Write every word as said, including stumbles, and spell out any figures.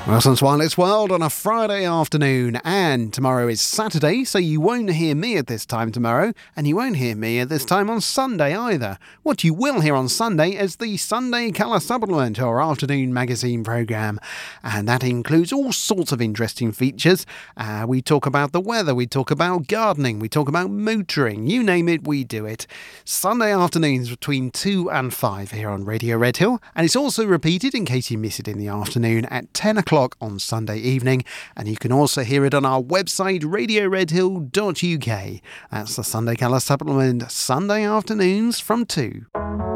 Wilson's Wireless World on a Friday afternoon, and tomorrow is Saturday, so you won't hear me at this time tomorrow, and you won't hear me at this time on Sunday either. What you will hear on Sunday is the Sunday Colour Supplement, our afternoon magazine programme, and that includes all sorts of interesting features. Uh, we talk about the weather, we talk about gardening, we talk about motoring, you name it, we do it. Sunday afternoons between two and five here on Radio Red Hill, and it's also repeated, in case you miss it in the afternoon, at ten o'clock on Sunday evening, and you can also hear it on our website radio red hill dot u k. That's the Sunday Colour Supplement, Sunday afternoons from two.